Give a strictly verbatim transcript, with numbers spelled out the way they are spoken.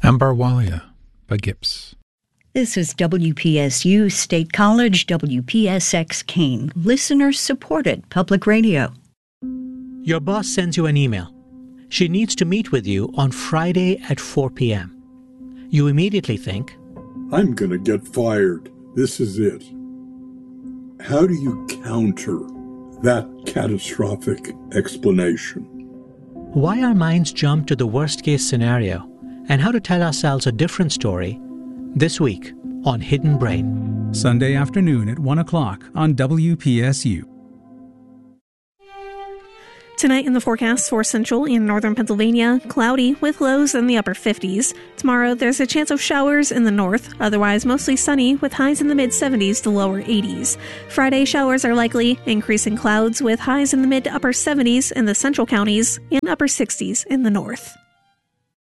Ambarwalia by Gips. This is W P S U State College, W P S X Kane, listener-supported public radio. Your boss sends you an email. She needs to meet with you on Friday at four p.m. You immediately think, I'm going to get fired. This is it. How do you counter that catastrophic explanation? why our minds jump to the worst-case scenario and how to tell ourselves a different story this week on Hidden Brain. Sunday afternoon at one o'clock on W P S U. Tonight in the forecast for central and northern Pennsylvania, cloudy with lows in the upper fifties. Tomorrow, there's a chance of showers in the north, otherwise mostly sunny with highs in the mid-seventies to lower eighties. Friday, showers are likely, increasing clouds with highs in the mid to upper seventies in the central counties and upper sixties in the north.